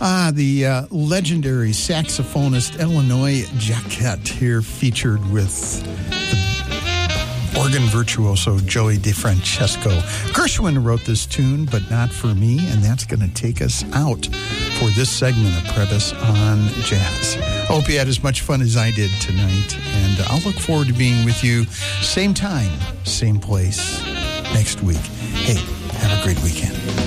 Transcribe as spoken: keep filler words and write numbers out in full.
Ah, the uh, legendary saxophonist Illinois Jacquet here, featured with the organ virtuoso Joey DeFrancesco. Gershwin wrote this tune, but not for me, and that's going to take us out for this segment of Prebys on Jazz. I hope you had as much fun as I did tonight, and I'll look forward to being with you same time, same place next week. Hey, have a great weekend.